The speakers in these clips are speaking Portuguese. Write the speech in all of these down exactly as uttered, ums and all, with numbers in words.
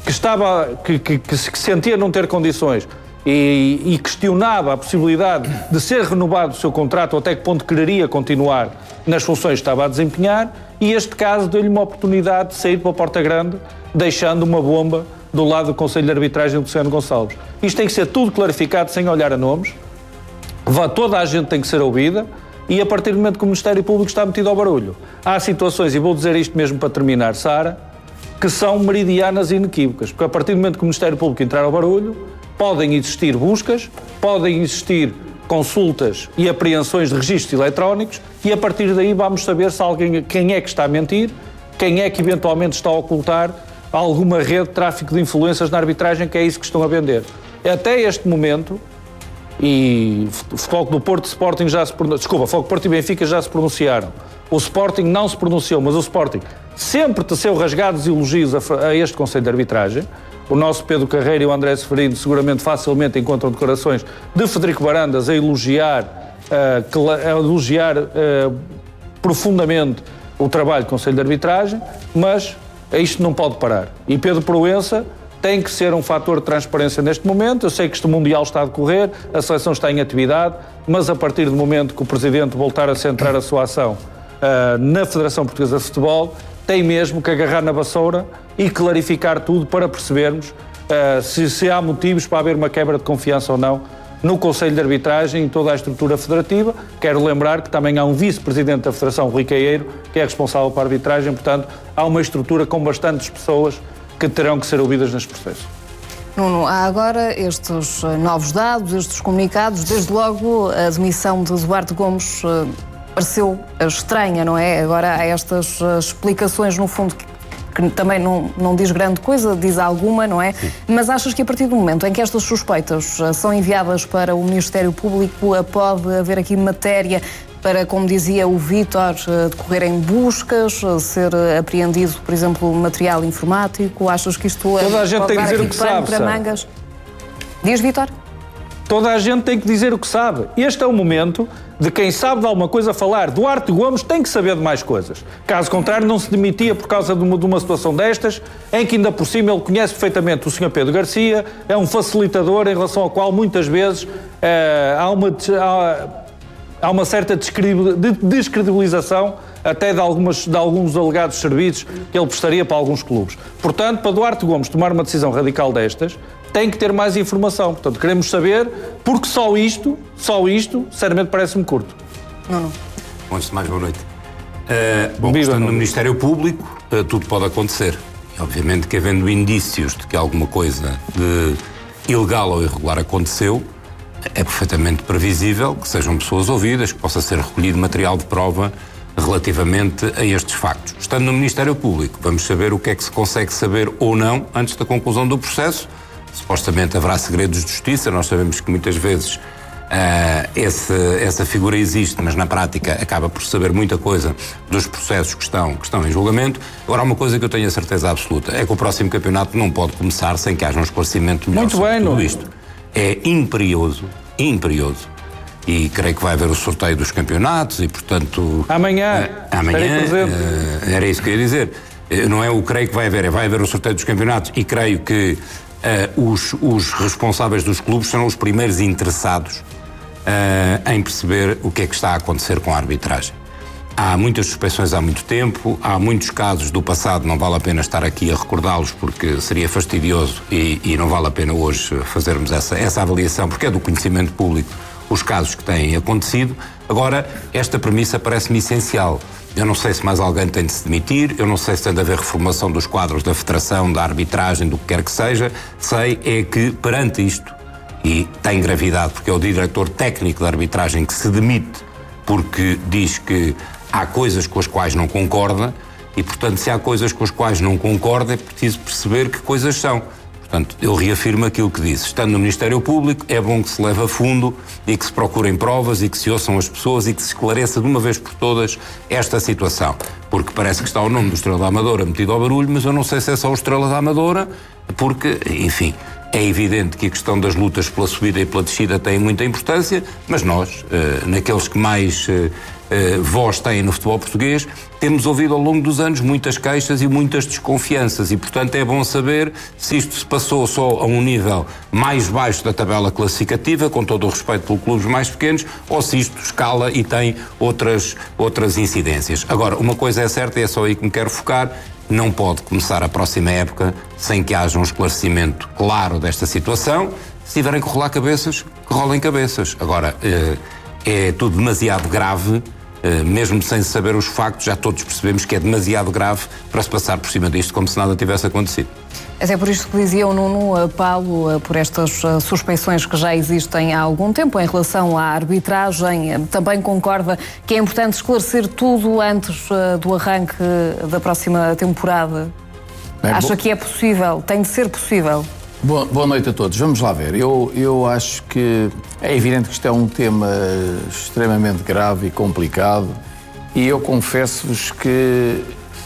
que, estava, que, que, que se sentia não ter condições e, e questionava a possibilidade de ser renovado o seu contrato, até que ponto quereria continuar nas funções que estava a desempenhar, e este caso deu-lhe uma oportunidade de sair para a porta grande, deixando uma bomba do lado do Conselho de Arbitragem do Luciano Gonçalves. Isto tem que ser tudo clarificado, sem olhar a nomes. Toda a gente tem que ser ouvida, e a partir do momento que o Ministério Público está metido ao barulho, há situações, e vou dizer isto mesmo para terminar, Sara, que são meridianas e inequívocas, porque a partir do momento que o Ministério Público entrar ao barulho, podem existir buscas, podem existir consultas e apreensões de registros eletrónicos, e a partir daí vamos saber se alguém, quem é que está a mentir, quem é que eventualmente está a ocultar alguma rede de tráfico de influências na arbitragem, que é isso que estão a vender. Até este momento, e o Futebol do Porto, Sporting já se pronunciaram, desculpa, Futebol do Porto e Benfica já se pronunciaram. O Sporting não se pronunciou, mas o Sporting sempre teceu rasgados elogios a, a este Conselho de Arbitragem. O nosso Pedro Carreiro e o André Severino seguramente facilmente encontram declarações de Federico Barandas a elogiar, uh, a elogiar uh, profundamente o trabalho do Conselho de Arbitragem, mas isto não pode parar. E Pedro Proença tem que ser um fator de transparência neste momento. Eu sei que este Mundial está a decorrer, a seleção está em atividade, mas a partir do momento que o Presidente voltar a centrar a sua ação uh, na Federação Portuguesa de Futebol, tem mesmo que agarrar na vassoura e clarificar tudo para percebermos uh, se, se há motivos para haver uma quebra de confiança ou não no Conselho de Arbitragem e em toda a estrutura federativa. Quero lembrar que também há um vice-presidente da Federação, Rui Caeiro, que é responsável pela arbitragem, portanto, há uma estrutura com bastantes pessoas que terão que ser ouvidas neste processo. Nuno, há agora estes novos dados, estes comunicados, desde logo a demissão de Eduardo Gomes uh, pareceu estranha, não é? Agora há estas uh, explicações, no fundo, que, que também não, não diz grande coisa, diz alguma, não é? Sim. Mas achas que a partir do momento em que estas suspeitas uh, são enviadas para o Ministério Público, uh, pode haver aqui matéria para, como dizia o Vítor, decorrerem buscas, ser apreendido, por exemplo, material informático? Achas que isto Toda a gente pode tem que dar dizer aqui o que pano sabe, para sabe. mangas? Diz, Vítor? Toda a gente tem que dizer o que sabe. Este é o momento de quem sabe de alguma coisa falar. Duarte Gomes tem que saber de mais coisas. Caso contrário, não se demitia por causa de uma, de uma situação destas, em que ainda por cima ele conhece perfeitamente o senhor Pedro Garcia, é um facilitador em relação ao qual muitas vezes é, há uma... Há, Há uma certa descredibilização até de, algumas, de alguns alegados serviços que ele prestaria para alguns clubes. Portanto, para Duarte Gomes tomar uma decisão radical destas, tem que ter mais informação. Portanto, queremos saber, porque só isto, só isto, sinceramente, parece-me curto. Não, não. Bom, antes de mais, boa noite. Uh, bom, estando no Ministério Público, uh, tudo pode acontecer. E, obviamente, que havendo indícios de que alguma coisa de ilegal ou irregular aconteceu, é perfeitamente previsível que sejam pessoas ouvidas, que possa ser recolhido material de prova relativamente a estes factos. Estando no Ministério Público, vamos saber o que é que se consegue saber ou não antes da conclusão do processo. Supostamente haverá segredos de justiça, nós sabemos que muitas vezes uh, esse, essa figura existe, mas na prática acaba por saber muita coisa dos processos que estão, que estão em julgamento. Agora, há uma coisa que eu tenho a certeza absoluta, é que o próximo campeonato não pode começar sem que haja um esclarecimento melhor Muito sobre bem, tudo não? isto. É imperioso, imperioso, e creio que vai haver o sorteio dos campeonatos e, portanto... Amanhã, uh, amanhã uh, era isso que eu ia dizer. Uh, não é o creio que vai haver, é vai haver o sorteio dos campeonatos, e creio que uh, os, os responsáveis dos clubes serão os primeiros interessados uh, em perceber o que é que está a acontecer com a arbitragem. Há muitas suspeições há muito tempo, há muitos casos do passado, não vale a pena estar aqui a recordá-los porque seria fastidioso e, e não vale a pena hoje fazermos essa, essa avaliação, porque é do conhecimento público os casos que têm acontecido. Agora, esta premissa parece-me essencial. Eu não sei se mais alguém tem de se demitir, eu não sei se tem de haver reformulação dos quadros da federação, da arbitragem, do que quer que seja. Sei é que, perante isto, e tem gravidade, porque é o diretor técnico da arbitragem que se demite porque diz que há coisas com as quais não concorda e, portanto, se há coisas com as quais não concorda, é preciso perceber que coisas são. Portanto, eu reafirmo aquilo que disse. Estando no Ministério Público, é bom que se leve a fundo e que se procurem provas e que se ouçam as pessoas e que se esclareça de uma vez por todas esta situação. Porque parece que está o nome do Estrela da Amadora metido ao barulho, mas eu não sei se é só o Estrela da Amadora, porque, enfim, É evidente que a questão das lutas pela subida e pela descida tem muita importância, mas nós, naqueles que mais voz têm no futebol português, temos ouvido ao longo dos anos muitas queixas e muitas desconfianças e, portanto, é bom saber se isto se passou só a um nível mais baixo da tabela classificativa, com todo o respeito pelos clubes mais pequenos, ou se isto escala e tem outras, outras incidências. Agora, uma coisa é certa e é só aí que me quero focar: não pode começar a próxima época sem que haja um esclarecimento claro desta situação. Se tiverem que rolar cabeças, que rolem cabeças. Agora, é tudo demasiado grave. Uh, mesmo sem saber os factos, já todos percebemos que é demasiado grave para se passar por cima disto como se nada tivesse acontecido. Até por isto que dizia o Nuno, Paulo, por estas suspeições que já existem há algum tempo em relação à arbitragem, também concorda que é importante esclarecer tudo antes do arranque da próxima temporada? É, Acha bom... que é possível? Tem de ser possível? Boa, boa noite a todos. Vamos lá ver. Eu, eu acho que é evidente que isto é um tema extremamente grave e complicado, e eu confesso-vos que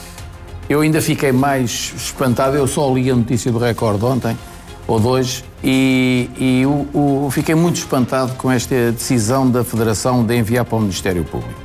eu ainda fiquei mais espantado. Eu só li a notícia do Record ontem, ou de hoje, e, e o, o, fiquei muito espantado com esta decisão da Federação de enviar para o Ministério Público.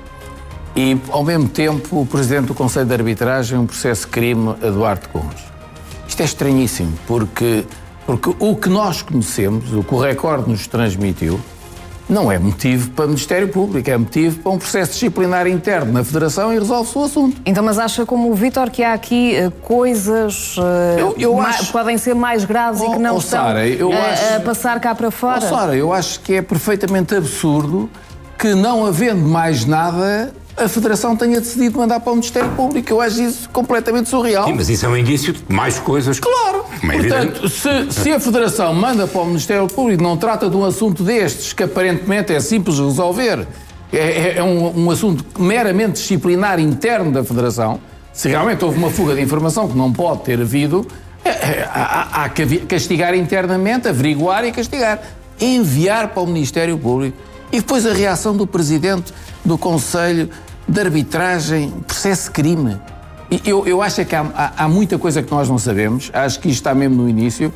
E, ao mesmo tempo, o Presidente do Conselho de Arbitragem, um processo de crime a Duarte Gomes. Isto é estranhíssimo, porque... Porque o que nós conhecemos, o que o Record nos transmitiu, não é motivo para o Ministério Público, é motivo para um processo disciplinar interno na Federação e resolve-se o assunto. Então, mas acha, como o Vítor, que há aqui uh, coisas uh, eu, eu acho... podem ser mais graves oh, e que não oh, estão Sara, eu uh, acho... a passar cá para fora? Oh, Sara, eu acho que é perfeitamente absurdo que, não havendo mais nada, a Federação tenha decidido mandar para o Ministério Público. Eu acho isso completamente surreal. Sim, mas isso é um indício de mais coisas. Claro! Portanto, se, se a Federação manda para o Ministério Público, não trata de um assunto destes, que aparentemente é simples de resolver, é, é um, um assunto meramente disciplinar interno da Federação, se realmente houve uma fuga de informação que não pode ter havido, é, é, há, há que castigar internamente, averiguar e castigar. Enviar para o Ministério Público. E depois a reação do Presidente do Conselho de Arbitragem, processo de crime. Eu, eu acho que há, há, há muita coisa que nós não sabemos, acho que isto está mesmo no início,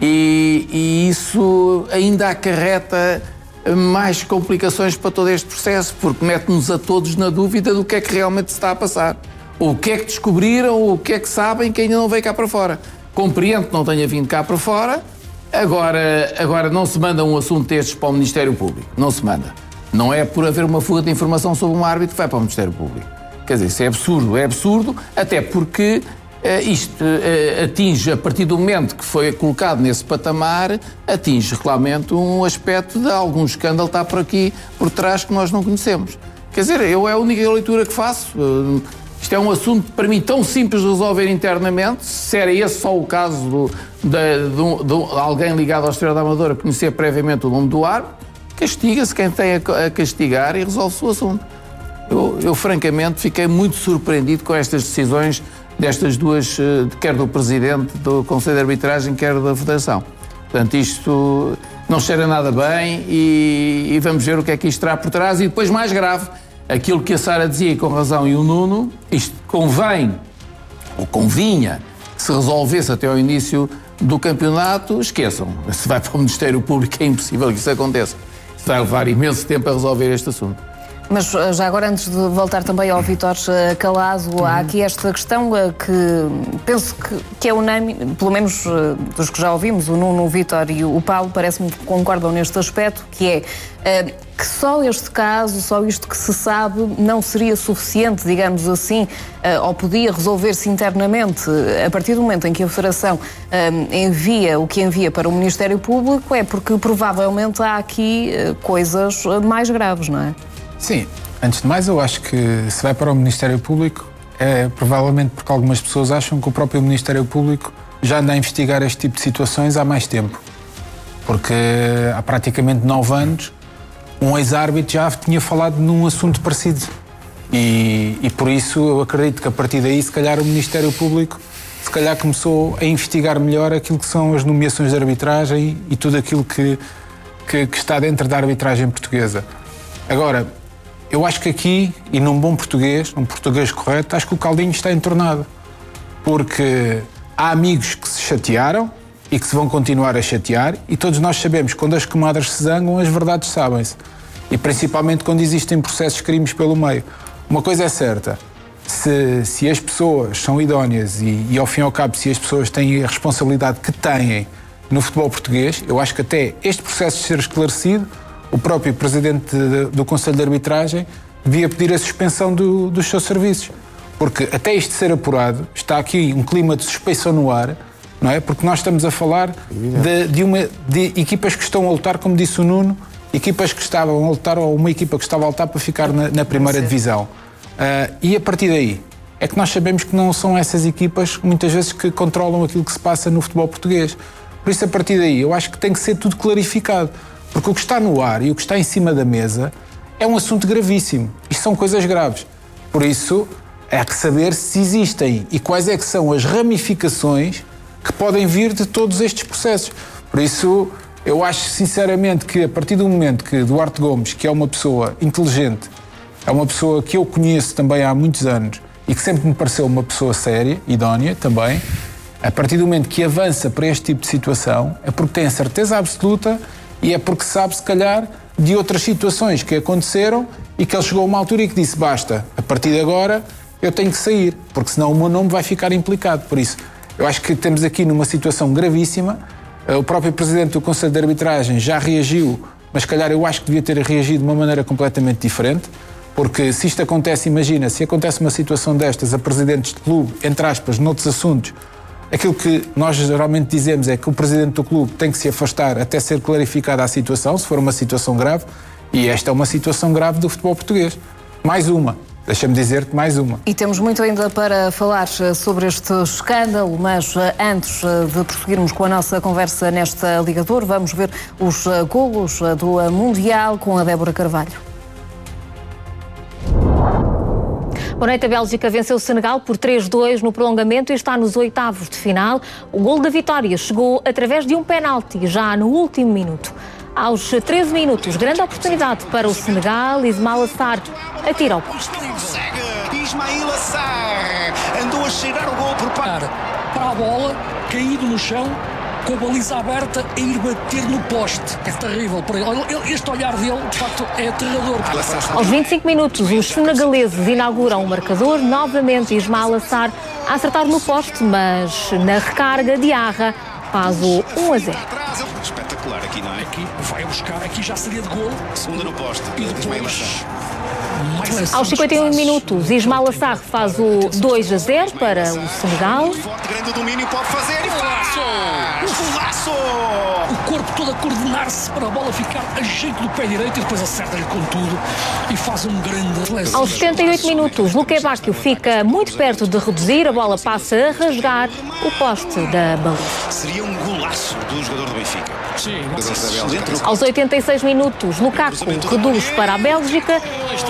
e, e isso ainda acarreta mais complicações para todo este processo, porque mete-nos a todos na dúvida do que é que realmente se está a passar. O que é que descobriram, ou o que é que sabem que ainda não veio cá para fora. Compreendo que não tenha vindo cá para fora, agora, agora não se manda um assunto destes para o Ministério Público, não se manda. Não é por haver uma fuga de informação sobre um árbitro que vai para o Ministério Público. Quer dizer, isso é absurdo, é absurdo, até porque uh, isto uh, atinge, a partir do momento que foi colocado nesse patamar, atinge claramente um aspecto de algum escândalo que está por aqui, por trás, que nós não conhecemos. Quer dizer, eu é a única leitura que faço. Uh, isto é um assunto, para mim, tão simples de resolver internamente. Se era esse só o caso do, de, de, de, de alguém ligado à Estrela da Amadora conhecer previamente o nome do árbitro, castiga-se quem tem a castigar e resolve-se o assunto. Eu, eu, francamente, fiquei muito surpreendido com estas decisões destas duas, quer do Presidente do Conselho de Arbitragem, quer da Federação. Portanto, isto não cheira nada bem e, e vamos ver o que é que isto terá por trás. E depois, mais grave, aquilo que a Sara dizia, com razão, e o Nuno, isto convém, ou convinha, que se resolvesse até ao início do campeonato. Esqueçam, se vai para o Ministério Público é impossível que isso aconteça. Vai levar imenso tempo a resolver este assunto. Mas já agora, antes de voltar também ao Vítor Calado, uhum. há aqui esta questão que penso que, que é unânime, pelo menos dos que já ouvimos, o Nuno, o Vítor e o Paulo, parece-me que concordam neste aspecto, que é que só este caso, só isto que se sabe, não seria suficiente, digamos assim, ou podia resolver-se internamente. A partir do momento em que a Federação envia o que envia para o Ministério Público, é porque provavelmente há aqui coisas mais graves, não é? Sim, antes de mais eu acho que se vai para o Ministério Público é provavelmente porque algumas pessoas acham que o próprio Ministério Público já anda a investigar este tipo de situações há mais tempo. Porque há praticamente nove anos um ex-árbitro já tinha falado num assunto parecido. E, e por isso eu acredito que a partir daí se calhar o Ministério Público se calhar começou a investigar melhor aquilo que são as nomeações de arbitragem e tudo aquilo que, que, que está dentro da arbitragem portuguesa. Agora, eu acho que aqui, e num bom português, num português correto, acho que o caldinho está entornado. Porque há amigos que se chatearam, e que se vão continuar a chatear, e todos nós sabemos que quando as comadres se zangam, as verdades sabem-se. E principalmente quando existem processos de crimes pelo meio. Uma coisa é certa, se, se as pessoas são idóneas e, e ao fim e ao cabo, se as pessoas têm a responsabilidade que têm no futebol português, eu acho que até este processo de ser esclarecido, o próprio Presidente de, do Conselho de Arbitragem devia pedir a suspensão do, dos seus serviços. Porque até isto ser apurado, está aqui um clima de suspeição no ar, não é? Porque nós estamos a falar de, de, uma, de equipas que estão a lutar, como disse o Nuno, equipas que estavam a lutar, ou uma equipa que estava a lutar para ficar na, na primeira divisão. Uh, e a partir daí, é que nós sabemos que não são essas equipas, muitas vezes, que controlam aquilo que se passa no futebol português. Por isso, a partir daí, eu acho que tem que ser tudo clarificado. Porque o que está no ar e o que está em cima da mesa é um assunto gravíssimo. Isto são coisas graves. Por isso, é que saber se existem e quais é que são as ramificações que podem vir de todos estes processos. Por isso, eu acho sinceramente que a partir do momento que Duarte Gomes, que é uma pessoa inteligente, é uma pessoa que eu conheço também há muitos anos e que sempre me pareceu uma pessoa séria, idónea também, a partir do momento que avança para este tipo de situação é porque tem a certeza absoluta e é porque sabe, se calhar, de outras situações que aconteceram e que ele chegou a uma altura e que disse basta, a partir de agora eu tenho que sair, porque senão o meu nome vai ficar implicado. Por isso, eu acho que estamos aqui numa situação gravíssima. O próprio Presidente do Conselho de Arbitragem já reagiu, mas se calhar eu acho que devia ter reagido de uma maneira completamente diferente, porque se isto acontece, imagina, se acontece uma situação destas a presidentes de clube, entre aspas, noutros assuntos, aquilo que nós geralmente dizemos é que o Presidente do clube tem que se afastar até ser clarificada a situação, se for uma situação grave, e esta é uma situação grave do futebol português. Mais uma. Deixa-me dizer-te mais uma. E temos muito ainda para falar sobre este escândalo, mas antes de prosseguirmos com a nossa conversa nesta Ligador, vamos ver os golos do Mundial com a Débora Carvalho. Boa noite, a Bélgica venceu o Senegal por três a dois no prolongamento e está nos oitavos de final. O golo da vitória chegou através de um penalti, já no último minuto. Aos treze minutos, grande oportunidade para o Senegal. Ismaïla Sarr atira ao poste. Ismaïla Sarr andou a cheirar o gol por par. Para a bola, caído no chão, com a baliza aberta, a ir bater no poste. É terrível para ele. Este olhar dele, de facto, é aterrador. Aos vinte e cinco minutos, os senegaleses inauguram o marcador. Novamente, Ismaïla Sarr a acertar no poste, mas na recarga, Diarra faz o um a zero. Espetacular aqui, não é? Aqui, vai buscar, aqui já seria de gol. Segunda no poste. E depois... Aos cinquenta e um minutos, Ismaïla Sarr faz o dois a zero para o Senegal. Forte, grande domínio, pode fazer e Golaço! faz! Golaço! O corpo todo a coordenar-se para a bola ficar a jeito do pé direito e depois acerta-lhe com tudo e faz um grande... Aos setenta e oito minutos, Luque Bacchio fica muito perto de reduzir, a bola passa a rasgar o poste da baliza. Seria um golaço do jogador do Benfica. Sim. Aos oitenta e seis minutos, Lukaku reduz para a Bélgica.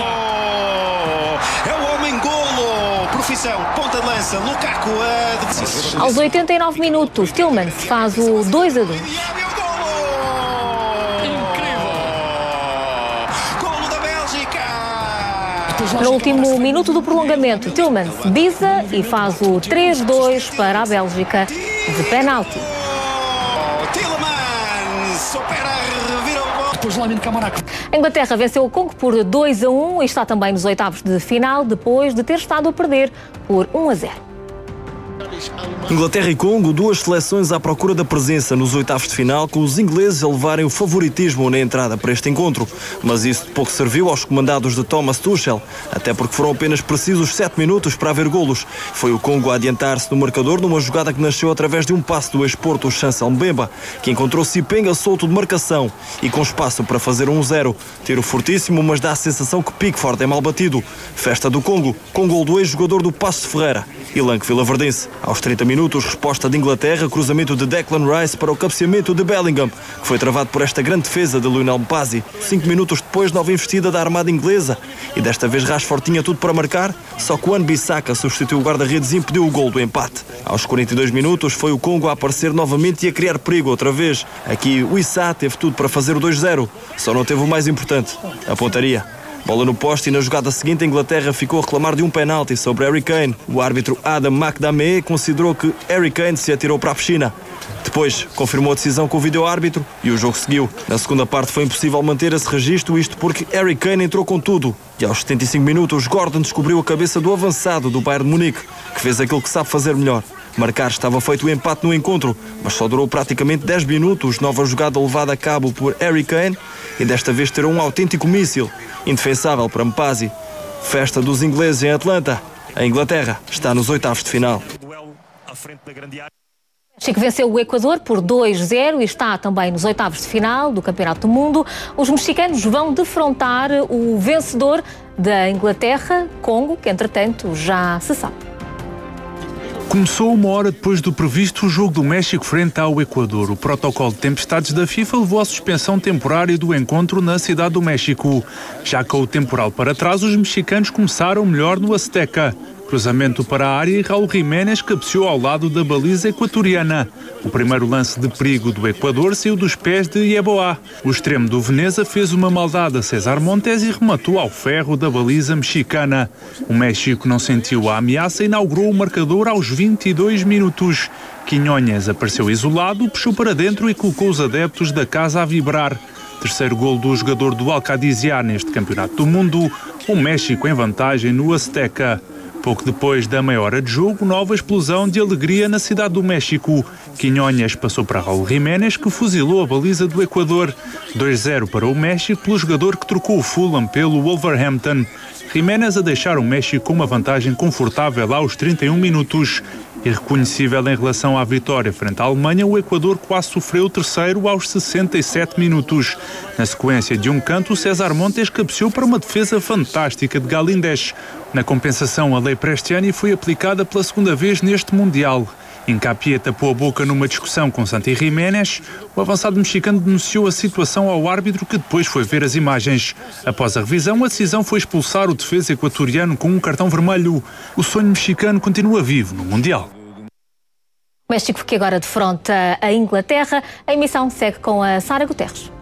É o homem golo! Profissão, ponta de lança, Lukaku a... Aos oitenta e nove minutos, Tielemans faz o dois a dois. No último minuto do prolongamento, Tielemans bisa e faz o três a dois para a Bélgica de penalti. Tielemans opera a reviravolta. Depois Lamine Camara. A Inglaterra venceu o Congo por dois a um e está também nos oitavos de final, depois de ter estado a perder por um a zero. Inglaterra e Congo, duas seleções à procura da presença nos oitavos de final, com os ingleses a levarem o favoritismo na entrada para este encontro. Mas isso de pouco serviu aos comandados de Thomas Tuchel, até porque foram apenas precisos sete minutos para haver golos. Foi o Congo a adiantar-se no marcador numa jogada que nasceu através de um passe do ex-Porto Chancel Mbemba, que encontrou Sipenga solto de marcação e com espaço para fazer um a zero. Tiro fortíssimo, mas dá a sensação que Pickford é mal batido. Festa do Congo, com gol do ex-jogador do Paços de Ferreira, Ilanque Vilaverdense. Aos trinta minutos, resposta de Inglaterra, cruzamento de Declan Rice para o cabeceamento de Bellingham, que foi travado por esta grande defesa de Lionel Mpasi. Cinco minutos depois, nova investida da armada inglesa. E desta vez Rashford tinha tudo para marcar, só que o Wan-Bissaka substituiu o guarda-redes e impediu o gol do empate. Aos quarenta e dois minutos, foi o Congo a aparecer novamente e a criar perigo outra vez. Aqui, o Issa teve tudo para fazer o dois a zero. Só não teve o mais importante, a pontaria. Bola no poste e na jogada seguinte a Inglaterra ficou a reclamar de um penalti sobre Harry Kane. O árbitro Adam McDamé considerou que Harry Kane se atirou para a piscina. Depois, confirmou a decisão com o vídeo-árbitro e o jogo seguiu. Na segunda parte foi impossível manter esse registro, isto porque Harry Kane entrou com tudo. E aos setenta e cinco minutos, Gordon descobriu a cabeça do avançado do Bayern de Munique, que fez aquilo que sabe fazer melhor. Marcar estava feito o empate no encontro, mas só durou praticamente dez minutos. Nova jogada levada a cabo por Harry Kane e desta vez terá um autêntico míssil, indefensável para Mpasi. Festa dos ingleses em Atlanta. A Inglaterra está nos oitavos de final. O México venceu o Equador por dois a zero e está também nos oitavos de final do Campeonato do Mundo. Os mexicanos vão defrontar o vencedor da Inglaterra, Congo, que entretanto já se sabe. Começou uma hora depois do previsto o jogo do México frente ao Equador. O protocolo de tempestades da FIFA levou à suspensão temporária do encontro na cidade do México. Já com o temporal para trás, os mexicanos começaram melhor no Azteca. Cruzamento para a área e Raul Jiménez cabeceou ao lado da baliza equatoriana. O primeiro lance de perigo do Equador saiu dos pés de Yeboah. O extremo do Veneza fez uma maldade a César Montes e rematou ao ferro da baliza mexicana. O México não sentiu a ameaça e inaugurou o marcador aos vinte e dois minutos. Quiñones apareceu isolado, puxou para dentro e colocou os adeptos da casa a vibrar. Terceiro gol do jogador do Alcadiziá neste Campeonato do Mundo. O México em vantagem no Azteca. Pouco depois da meia hora de jogo, nova explosão de alegria na cidade do México. Quiñones passou para Raul Jiménez, que fuzilou a baliza do Equador. dois a zero para o México pelo jogador que trocou o Fulham pelo Wolverhampton. Jiménez a deixar o México com uma vantagem confortável aos trinta e um minutos. Irreconhecível em relação à vitória frente à Alemanha, o Equador quase sofreu o terceiro aos sessenta e sete minutos. Na sequência de um canto, César Montes cabeceou para uma defesa fantástica de Galíndez. Na compensação, a lei Prestiani foi aplicada pela segunda vez neste Mundial. Hincapié tapou a boca numa discussão com Santi Jiménez. O avançado mexicano denunciou a situação ao árbitro, que depois foi ver as imagens. Após a revisão, a decisão foi expulsar o defesa equatoriano com um cartão vermelho. O sonho mexicano continua vivo no Mundial. O México que agora defronta a Inglaterra. A emissão segue com a Sara Guterres.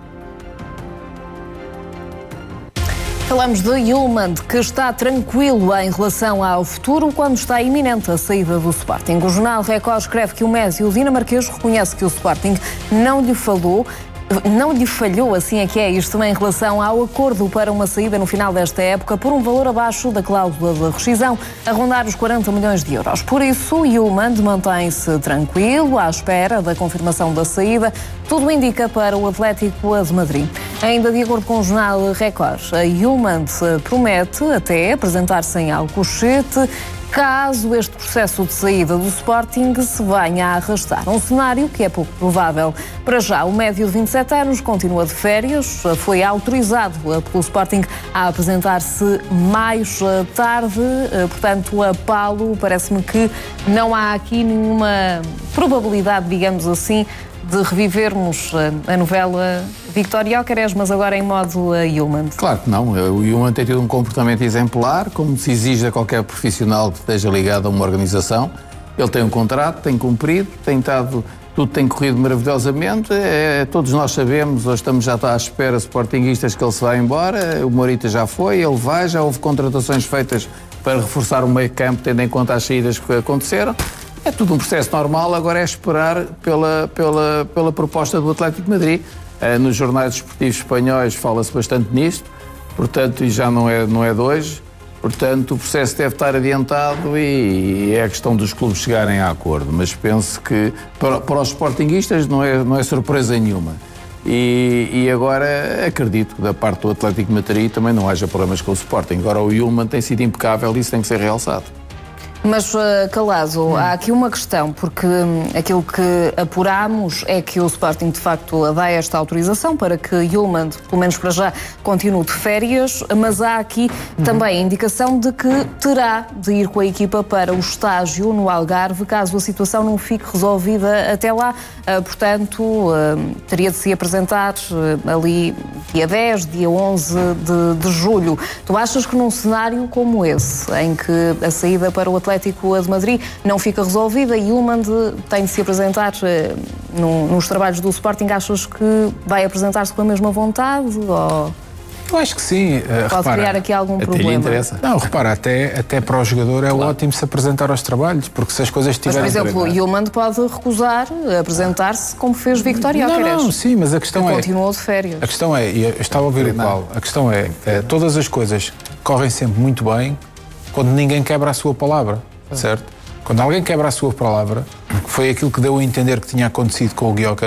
Falamos de Yulman, que está tranquilo em relação ao futuro quando está iminente a saída do Sporting. O jornal Record escreve que o Messi, o dinamarquês, reconhece que o Sporting não lhe falou, não lhe falhou, assim é que é isto, em relação ao acordo para uma saída no final desta época por um valor abaixo da cláusula de rescisão, a rondar os quarenta milhões de euros. Por isso, Yulman mantém-se tranquilo, à espera da confirmação da saída. Tudo indica para o Atlético de Madrid. Ainda de acordo com o jornal Record, a Yulman promete até apresentar-se em Alcochete caso este processo de saída do Sporting se venha a arrastar. Um cenário que é pouco provável. Para já, o médio de vinte e sete anos continua de férias, foi autorizado pelo Sporting a apresentar-se mais tarde, portanto, a Paulo, parece-me que não há aqui nenhuma probabilidade, digamos assim, de revivermos a novela Víctor Gyökeres, mas agora em modo Yulman. Claro que não. O Yulman tem tido um comportamento exemplar, como se exige a qualquer profissional que esteja ligado a uma organização. Ele tem um contrato, tem cumprido, tem estado, tudo tem corrido maravilhosamente. É, todos nós sabemos, hoje estamos já à espera, sportinguistas, que ele se vai embora. O Morita já foi, ele vai, já houve contratações feitas para reforçar o meio campo, tendo em conta as saídas que aconteceram. É tudo um processo normal, agora é esperar pela, pela, pela proposta do Atlético de Madrid. Uh, nos jornais desportivos espanhóis fala-se bastante nisto, portanto, e já não é, não é de hoje, portanto, o processo deve estar adiantado e, e é a questão dos clubes chegarem a acordo, mas penso que para, para os sportinguistas não é, não é surpresa nenhuma. E, e agora acredito que da parte do Atlético de Madrid também não haja problemas com o Sporting. Agora o Yulman tem sido impecável e isso tem que ser realçado. Mas, Calazo, hum. há aqui uma questão, porque hum, aquilo que apuramos é que o Sporting, de facto, dá esta autorização para que Yulman, pelo menos para já, continue de férias, mas há aqui uhum. também a indicação de que terá de ir com a equipa para o estágio no Algarve, caso a situação não fique resolvida até lá. Uh, portanto, uh, teria de se apresentar uh, ali dia dez, dia onze de, de julho. Tu achas que num cenário como esse, em que a saída para o Atlético de Madrid não fica resolvida e Yulman tem de se apresentar uh, no, nos trabalhos do Sporting, achas que vai apresentar-se com a mesma vontade? Ou... Eu acho que sim. Pode repara, criar aqui algum até problema. lhe interessa. Não, repara, até, até para o jogador é claro. ótimo se apresentar aos trabalhos, porque se as coisas estiverem... Mas, por exemplo, o Yulman pode recusar apresentar-se como fez Victor Gyökeres. Não, não, sim, mas a questão que é... continuou de férias. A questão é, e eu estava a ouvir o Paulo, a questão é, é, todas as coisas correm sempre muito bem quando ninguém quebra a sua palavra, certo? Quando alguém quebra a sua palavra, que foi aquilo que deu a entender que tinha acontecido com o Gyökeres,